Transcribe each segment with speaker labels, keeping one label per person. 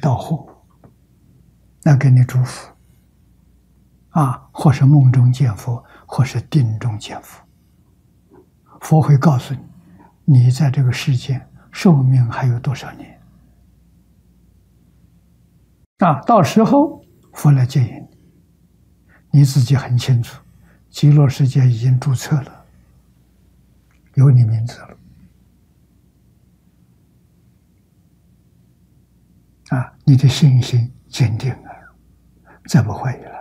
Speaker 1: 到货，那给你祝福啊，或是梦中见佛，或是定中见佛，佛会告诉你，你在这个世间寿命还有多少年啊？到时候佛来接引你，你自己很清楚，极乐世界已经注册了，有你名字了啊！你的信心坚定了，再不怀疑了。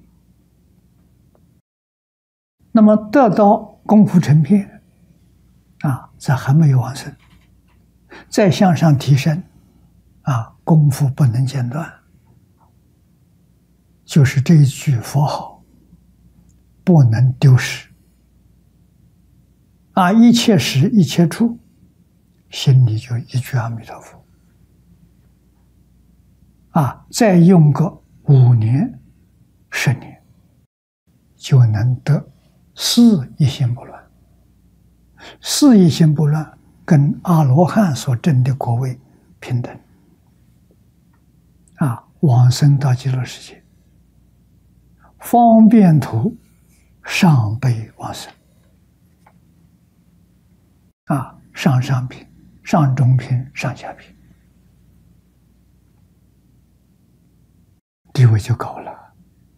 Speaker 1: 那么得到功夫成片啊，在还没有往生，再向上提升啊，功夫不能间断，就是这一句佛号不能丢失啊！一切时一切处，心里就一句阿弥陀佛啊！再用个5年、10年，就能得4一心不乱。4一心不乱跟阿罗汉所证的果位平等啊！往生到极乐世界，方便图上辈往生啊，上品、上中品、上下品，地位就高了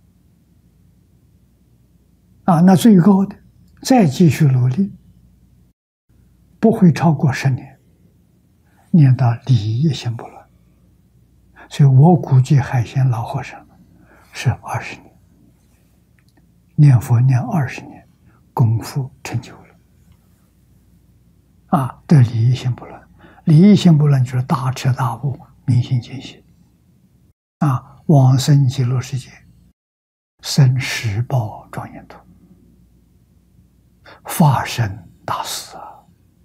Speaker 1: 啊！那最高的再继续努力，不会超过10年，念到理一心不乱。所以我估计海鲜老和尚是20年，念佛念20年，功夫成就了啊！得理一心不乱，理一心不乱就是大彻大悟，明心见性啊！往生极乐世界，生十报庄严土，法身大事啊！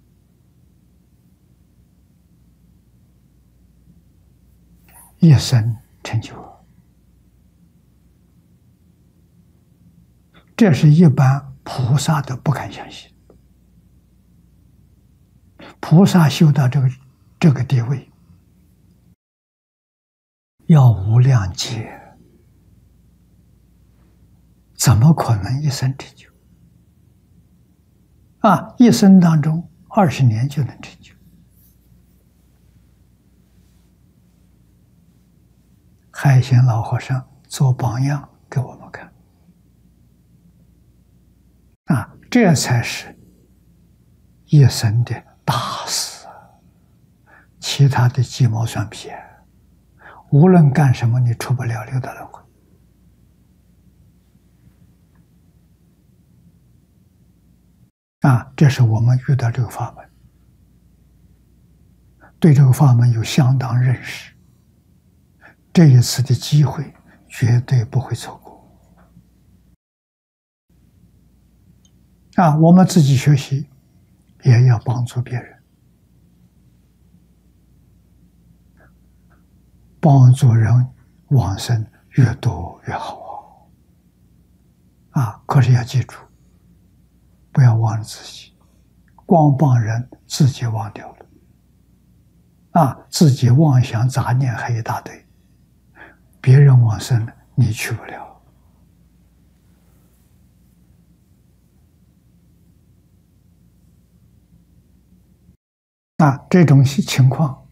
Speaker 1: 一生成就，这是一般菩萨都不敢相信。菩萨修到这个地位，要无量劫，怎么可能一生成就啊？一生当中20年就能成就。海鲜老和尚做榜样给我们看啊，这才是一生的大事啊！其他的鸡毛蒜皮，无论干什么，你出不了六道轮回啊！这是我们遇到这个法门，对这个法门有相当认识。这一次的机会绝对不会错过啊！我们自己学习，也要帮助别人，帮助人往生越多越好啊！可是要记住，不要忘了自己，光帮人自己忘掉了啊！自己妄想杂念还一大堆。别人往生了，你去不了啊！这种情况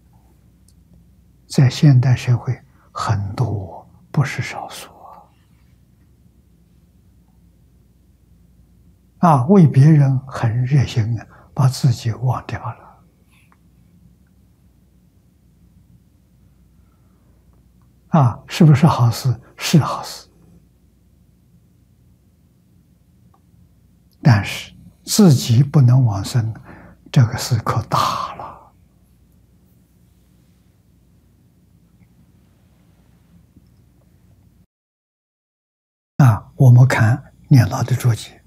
Speaker 1: 在现代社会很多，不是少数啊！为别人很热心啊，把自己忘掉了啊！是不是好事？是好事，但是自己不能往生，这个事可大了啊！我们看念老的注解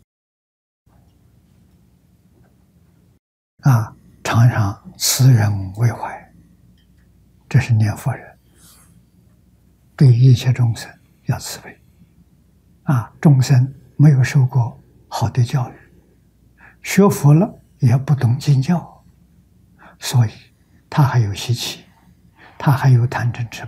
Speaker 1: 啊，常常慈人为怀，这是念佛人对一切众生要慈悲啊！众生没有受过好的教育，学佛了也不懂经教，所以他还有习气， 他还有贪嗔痴。